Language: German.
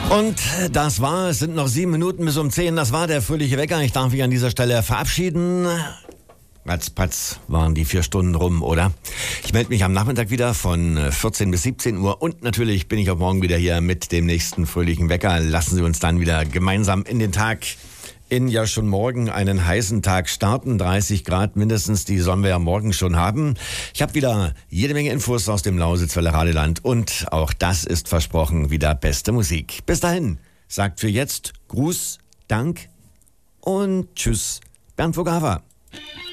Und das war, es sind noch 7 Minuten bis um 10, das war der fröhliche Wecker. Ich darf mich an dieser Stelle verabschieden. Ratzpatz waren die 4 Stunden rum, oder? Ich melde mich am Nachmittag wieder von 14 bis 17 Uhr und natürlich bin ich auch morgen wieder hier mit dem nächsten fröhlichen Wecker. Lassen Sie uns dann wieder gemeinsam in den Tag, in ja schon morgen einen heißen Tag starten. 30 Grad mindestens, die sollen wir ja morgen schon haben. Ich habe wieder jede Menge Infos aus dem Lausitz-Welle Radeland und auch das ist versprochen, wieder beste Musik. Bis dahin, sagt für jetzt Gruß, Dank und Tschüss, Bernd Vogava.